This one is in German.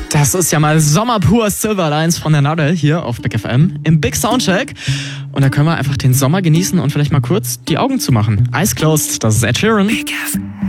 Das ist ja mal Sommerpur Silverlines von der Nadel hier auf Big FM im Big Soundcheck. Und da können wir einfach den Sommer genießen und vielleicht mal kurz die Augen zumachen. Eyes closed, das ist Ed Sheeran. Big FM.